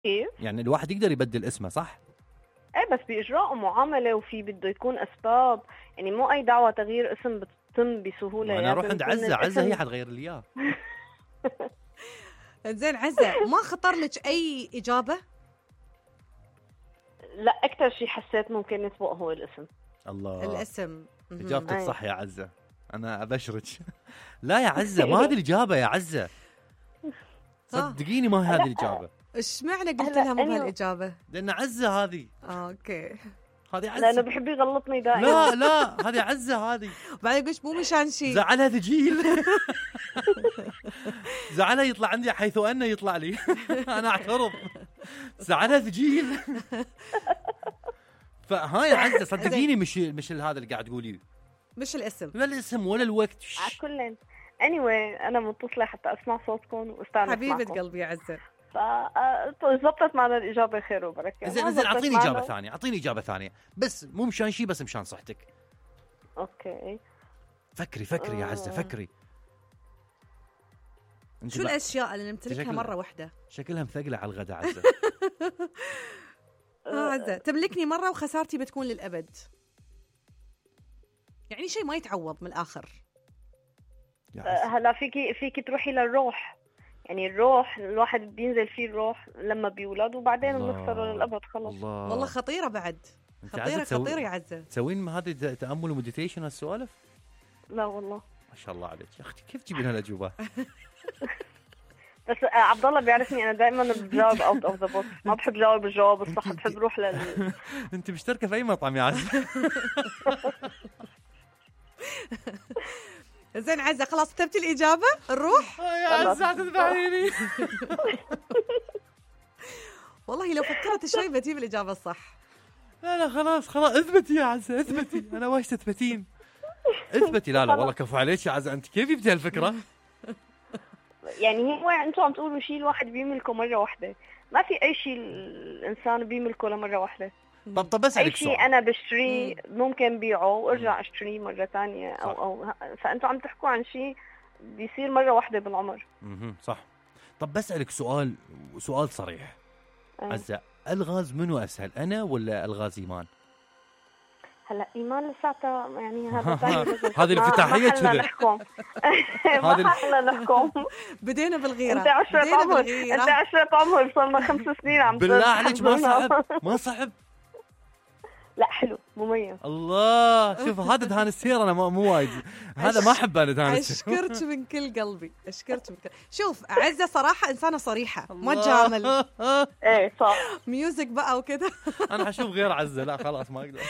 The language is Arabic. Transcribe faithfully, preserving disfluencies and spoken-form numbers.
كيف؟ يعني الواحد يقدر يبدل اسمه صح؟ ايه بس بإجراء معاملة وفي بده يكون أسباب، يعني مو أي دعوة تغيير اسم بتتم بسهولة. وانا اروح عند عزة، عزة هي الاسم... حتغير لي اياه. زين عزة، ما خطر لك أي إجابة؟ لا، أكتر شيء حسيت ممكن يسبق هو الاسم. الله، الاسم. إجابتك أي. صح يا عزة، أنا أبشرك. لا يا عزة، ما هذه الإجابة يا عزة، صدقيني ما هي هذه الإجابة. إيش معنى قلت هلا لها مو أنا- بهالإجابة؟ لأن عزة هذه، آه، أوكي. هذه لأنه عزة. بحب يغلطني دائما. لا لا، هذه عزة هذه. بعدين قلت مو مشان شيء. زعلها ثقيل. زعلها يطلع عندي حيث أنه يطلع لي. أنا أعترض. زعلها ثقيل. فها يا عزة صدقيني، مش مش هذا اللي قاعد تقوليه، مش الاسم. لا الاسم ولا الوقت. على كل anyway أنا متصلة حتى أسمع صوتكم واستانس حبيبة معكم. قلبي يا عزة. فزبطت معنا الإجابة خير وبركة. زين زين، أعطيني إجابة ثانية، أعطيني إجابة ثانية، بس مو مشان شيء، بس مشان صحتك. أوكي. فكري فكري يا عزة، فكري. شو الأشياء اللي نمتلكها شكل... مرة واحدة؟ شكلها مثقلة على الغداء عزة. ها عزة، تملكني مرة وخسارتي بتكون للأبد. يعني شيء ما يتعوض من الآخر. هلا فيكي فيكي تروحي للروح، يعني الروح الواحد بينزل فيه الروح لما بيولد وبعدين بنخسره للأبد خلص. الله. والله خطيرة بعد، خطيرة خطيرة يا عزة. تسوين هذه تأمل ومديتيشن هالسوالف؟ لا والله. ما شاء الله عليك يا أختي، كيف تجيبين هالأجوبة؟ بس عبد الله بيعرفني أنا دائما بجاوب اوت اوف ذا بوكس، ما بحب جاوب الجواب الصح، بحب روح لل. أنت مشتركة في أي مطعم يا عزة؟ زين عزة، خلاص كتبتي الإجابة نروح؟ يا عزة تذبحيني. والله لو فكرت شوي بجيب الإجابة الصح. لا لا خلاص خلاص، اثبتي يا عزة، اثبتي. أنا وايش تثبتين؟ اثبتي. لا لا والله كفو عليك يا عزة، أنت كيف جبتي هالفكرة؟ يعني هو انتوا عم تقولوا شيء الواحد بيملكه مرة واحدة، ما في أي شيء الإنسان بيملكه لمرة واحدة. طب طب بس أي شيء أنا بشتريه ممكن بيعه وأرجع أشتريه مرة تانية أو أو فأنتوا عم تحكوا عن شيء بيصير مرة واحدة بالعمر. اها صح. طب بسألك سؤال، سؤال صريح أه. عزة، ألغاز منو أسهل، أنا ولا ألغاز إيمان؟ هلا إيمان لساتها يعني هذا هذه الافتتاحية كذا. نحكم. ما حنا نحكم. بدينا بالغيرة. أنت عشرة عمر، أنت عشرة عمر، صرنا خمس سنين عم. بالله عليك ما صعب، ما صعب. لا حلو مميز. الله، شوف هذا دهان السير، أنا مو وايد هذا ما أحب أنا دهان السير. أشكرك من كل قلبي، أشكرك من كل. شوف عزة صراحة إنسانة صريحة، ما تجامل. إيه صح. ميوزك بقى وكذا. أنا حشوف غير عزة، لا خلاص ما أقدر.